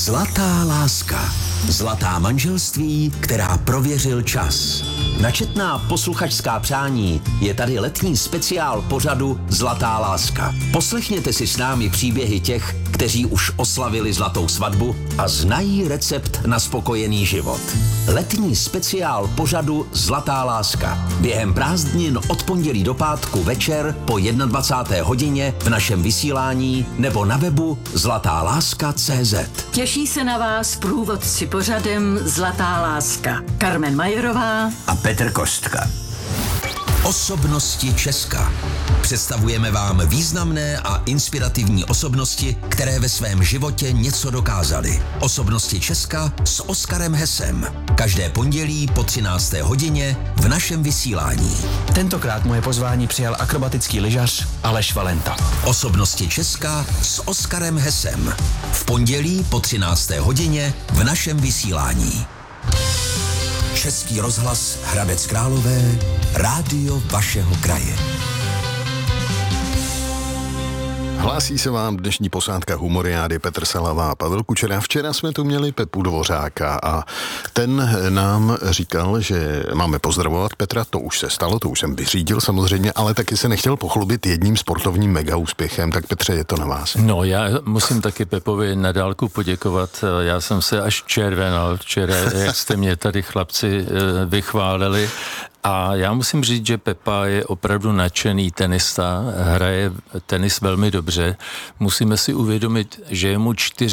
Zlatá láska. Zlatá manželství, která prověřil čas. Na četná posluchačská přání je tady letní speciál pořadu Zlatá láska. Poslechněte si s námi příběhy těch, kteří už oslavili zlatou svatbu a znají recept na spokojený život. Letní speciál pořadu Zlatá láska. Během prázdnin od pondělí do pátku večer po 21. hodině v našem vysílání nebo na webu zlatáláska.cz. Těší se na vás průvodci pořadem Zlatá láska. Karmen Majerová a Petr Kostka. Osobnosti Česka. Představujeme vám významné a inspirativní osobnosti, které ve svém životě něco dokázaly. Osobnosti Česka s Oskarem Hesem. Každé pondělí po 13. hodině v našem vysílání. Tentokrát moje pozvání přijal akrobatický lyžař Aleš Valenta. Osobnosti Česka s Oskarem Hesem. V pondělí po 13. hodině v našem vysílání. Český rozhlas Hradec Králové, rádio vašeho kraje. Hlásí se vám dnešní posádka Humoriády Petr Salava a Pavel Kučera. Včera jsme tu měli Pepu Dvořáka a ten nám říkal, že máme pozdravovat Petra, to už se stalo, to už jsem vyřídil samozřejmě, ale taky se nechtěl pochlubit jedním sportovním mega úspěchem, tak Petře, je to na vás. No, já musím taky Pepovi na dálku poděkovat, já jsem se až červenal včera, jak jste mě tady chlapci vychválili. A já musím říct, že Pepa je opravdu nadšený tenista, hraje tenis velmi dobře. Musíme si uvědomit, že je mu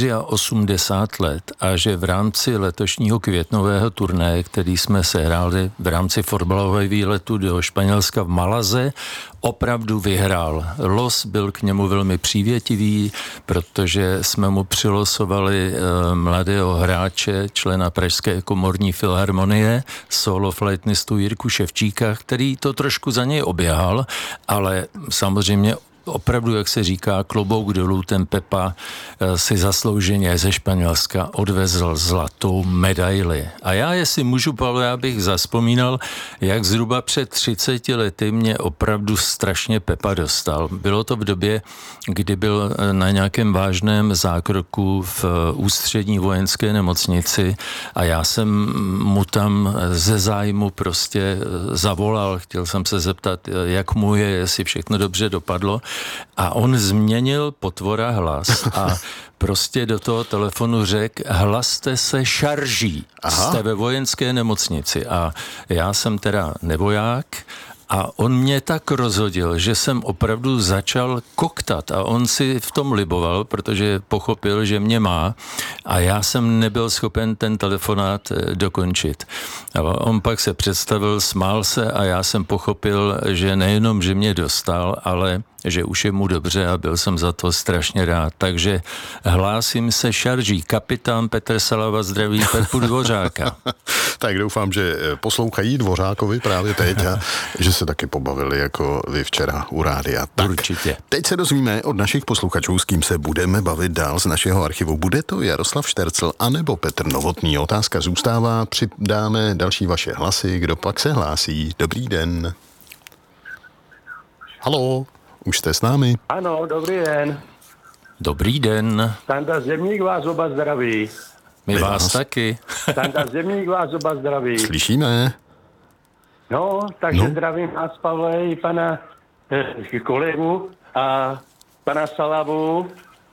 84 let a že v rámci letošního květnového turnaje, který jsme sehráli v rámci fotbalového výletu do Španělska v Malaze, opravdu vyhrál. Los byl k němu velmi přívětivý, protože jsme mu přilosovali mladého hráče, člena Pražské komorní filharmonie, solo flautnistu Jirku Ševčíka, který to trošku za něj oběhal, ale samozřejmě opravdu, jak se říká, klobouk dolů, ten Pepa si zaslouženě ze Španělska odvezl zlatou medaili. A já, jestli můžu, Pavel, já bych zazpomínal, jak zhruba před 30 lety mě opravdu strašně Pepa dostal. Bylo to v době, kdy byl na nějakém vážném zákroku v ústřední vojenské nemocnici a já jsem mu tam ze zájmu prostě zavolal. Chtěl jsem se zeptat, jak mu je, jestli všechno dobře dopadlo. A on změnil potvora hlas a prostě do toho telefonu řekl, hlaste se šarží, jste ve vojenské nemocnici. A já jsem teda nevoják a on mě tak rozhodil, že jsem opravdu začal koktat a on si v tom liboval, protože pochopil, že mě má a já jsem nebyl schopen ten telefonát dokončit. A on pak se představil, smál se a já jsem pochopil, že nejenom, že mě dostal, ale že už je mu dobře a byl jsem za to strašně rád. Takže hlásím se šarží. Kapitán Petr Salava zdraví Pepu Dvořáka. Tak doufám, že poslouchají Dvořákovi právě teď a že se taky pobavili jako vy včera u rádia. Tak, určitě. Teď se dozvíme od našich posluchačů, s kým se budeme bavit dál z našeho archivu. Bude to Jaroslav Štercl anebo Petr Novotný? Otázka zůstává, přidáme další vaše hlasy. Kdo pak se hlásí? Dobrý den. Haló. Už jste s námi? Ano, dobrý den. Dobrý den. Standa Zemník vás oba zdraví. My vás taky. Standa Zemník vás oba zdraví. Slyšíme. No, takže zdravím vás, Pavle, i pana kolegu a pana Salavu.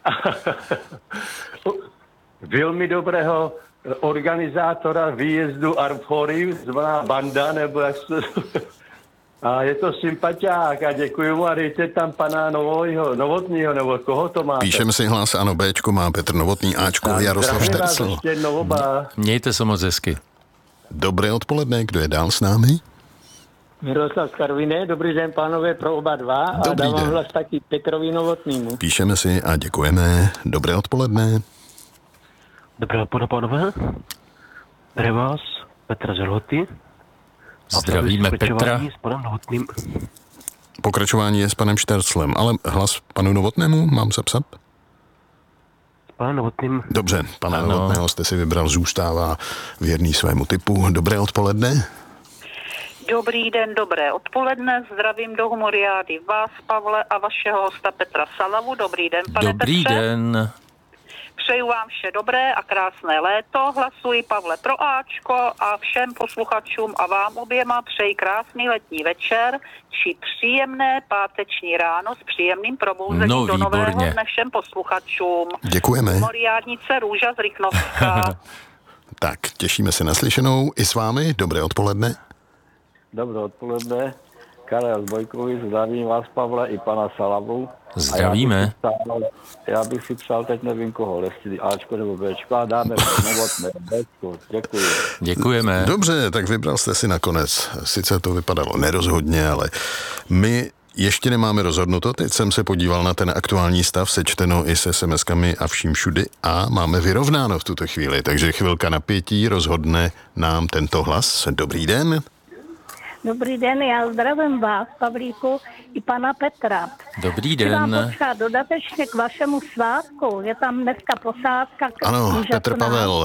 Velmi dobrého organizátora výjezdu Arfory, zvaná Banda, nebo jak se... A je to sympatiák a děkuji mu a dejte tam pana Novotnýho, nebo koho to máte? Píšeme si hlas, ano, Bčko má Petr Novotný, Ačko Jaroslav Štercl. Mějte se moc hezky. Dobré odpoledne, kdo je dál s námi? Miroslav z Karviné, dobrý den pánové pro oba dva a dobrý dávám den. hlas taky Petrovi Novotnýmu. Píšeme si a děkujeme. Dobré odpoledne. Dobré odpoledne, pánové. Zdravím vás, Petr Zelhoty. Zdravíme Petra. S panem Novotným. Pokračování je s panem Šterclem, ale hlas panu Novotnému mám zapsat? S panem Novotným. Dobře, pana Novotného jste si vybral, zůstává věrný svému typu. Dobré odpoledne. Dobrý den, dobré odpoledne, zdravím do Humoriády vás, Pavle, a vašeho hosta Petra Salavu. Dobrý den, pane Dobrý Petře. den. Přeju vám vše dobré a krásné léto. Hlasuji, Pavle, pro Ačko a všem posluchačům a vám oběma přeji krásný letní večer či příjemné páteční ráno s příjemným probouzením do nového dne všem posluchačům. Děkujeme. Humoriádnice Růža z Rychnovska. Tak, těšíme se na slyšenou i s vámi. Dobré odpoledne. Dobré odpoledne. Karel Bojkovič, zdravím vás, Pavle, i pana Salavu. Zdravíme. Já bych si přál, teď nevím koho, jestli Ačko nebo Bčko, a dáme novotné Bčko. Děkuji. Děkujeme. Dobře, tak vybral jste si nakonec. Sice to vypadalo nerozhodně, ale my ještě nemáme rozhodnuto. Teď jsem se podíval na ten aktuální stav, sečteno i se SMS-kami a vším všudy a máme vyrovnáno v tuto chvíli. Takže chvilka napětí rozhodne nám tento hlas. Dobrý den. Dobrý den, já zdravím vás, Pavlíku, i pana Petra. Dobrý den. Chci vám potřebovat dodatečně k vašemu svátku. Je tam dneska posádka. Ano, Petr Pavel.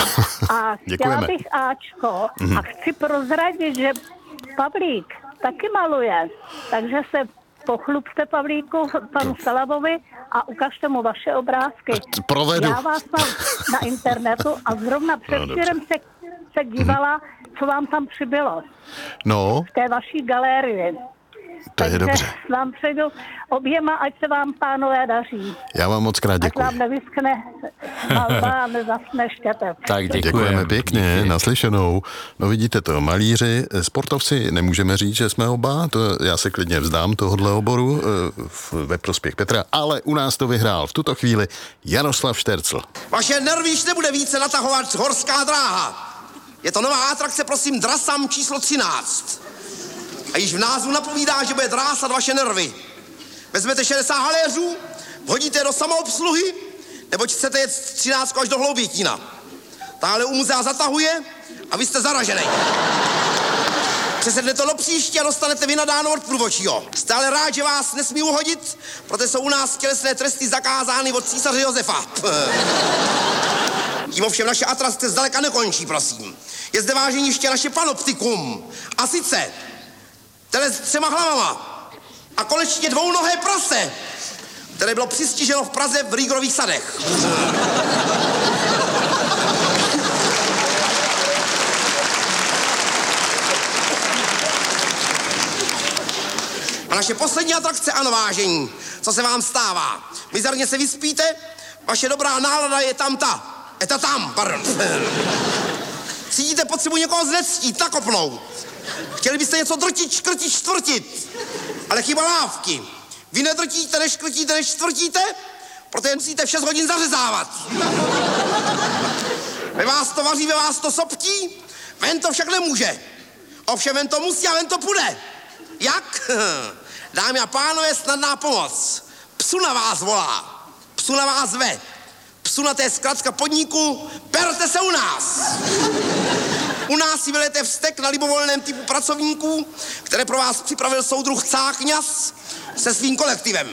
A chtěla bych Ačko a chci prozradit, že Pavlík taky maluje, takže se pochlubte, Pavlíku, panu Salavovi a ukažte mu vaše obrázky. Provedu. Já vás mám na internetu a zrovna předtím se dívala, co vám tam přibylo. No. V té vaší galerii. To je dobře. Vám přejdu oběma, ať se vám, pánové, daří. Já vám moc krát děkuji. Ať vám nevyskne malba a nezasne štětec. Tak děkujeme pěkně, naslyšenou. No vidíte to, malíři, sportovci, nemůžeme říct, že jsme oba, to já se klidně vzdám tohohle oboru ve prospěch Petra, ale u nás to vyhrál v tuto chvíli Jaroslav Štercl. Vaše nervy již nebude více natahovat horská dráha. Je to nová atrakce, prosím, Drasam číslo 13. A již v názvu napovídá, že bude drásat vaše nervy. Vezmete 60 haléřů, hodíte do samoobsluhy, neboť chcete jet 13 až do Hloubětína. Tahle u muzea zatahuje a vy jste zaražený. Přesednete do příště a dostanete vynadáno od průvodčího. Jste ale rád, že vás nesmí uhodit, protože jsou u nás tělesné tresty zakázány od císaře Josefa. Tím ovšem naše atrakce zdaleka nekončí, prosím. Je zde váženiště naše panoptikum. A sice tele s 3 hlavama a konečně dvounohé prase, které bylo přistiženo v Praze v Rýgorových sadech. A naše poslední atrakce, ano, vážení, co se vám stává? Mizerně se vyspíte, vaše dobrá nálada je tam pardon. Cítíte potřebu někoho znectít, nakopnout. Chtěli byste něco drtit, škrtit, čtvrtit, ale chyba lávky. Vy nedrtíte, neškrtíte, nečtvrtíte, protože musíte v 6 hodin zařezávat. Ve vás to vaří, ve vás to soptí, ven to však nemůže. Ovšem ven to musí a ven to půjde. Jak? Dámy a pánové, snadná pomoc. Psu na vás volá, psu na vás zve. Psu na té zkratka podniku, berte se u nás. U nás si vylejete vztek na libovolném typu pracovníků, které pro vás připravil soudruh Cáchňas se svým kolektivem.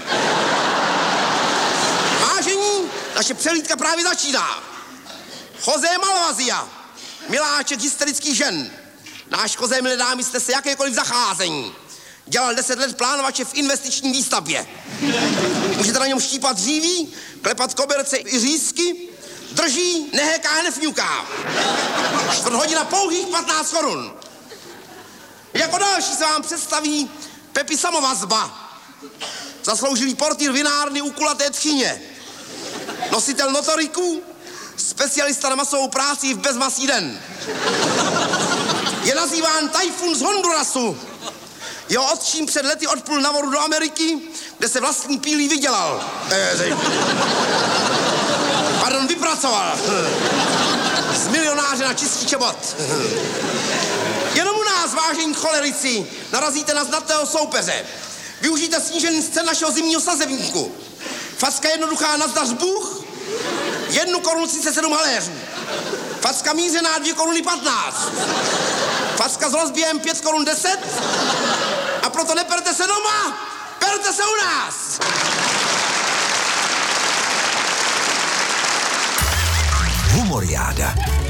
Vážení, naše přehlídka právě začíná. José Malvazia, miláček hysterických žen. Náš José, milé dámy, jste se jakékoliv zacházení. Dělal 10 let plánovače v investiční výstavbě. Můžete na něm štípat dříví, klepat koberce i řízky, drží, nehéká, nefňuká. 4 hodina pouhých 15 korun. Jako další se vám představí Pepi Samovazba, zasloužilý portýr vinárny u kulaté tchyně, nositel notoriků, specialista na masovou práci v bezmasý den. Je nazýván Tajfun z Hondurasu. Jeho otčím před lety odplul na vodu do Ameriky, kde se vlastní pílí vydělal. Vypracoval. Z milionáře na čističe bot. Jenom u nás, vážení cholerici, narazíte na znatného soupeře. Využijte snížený cen našeho zimního sazebníku. Facka jednoduchá na zdař Bůh, 1 korunu 37 haléřů. Facka mířená 2 koruny 15. Facka s rozběhem 5 korun 10. A proto neperte se doma, perte se u nás. Humoriáda.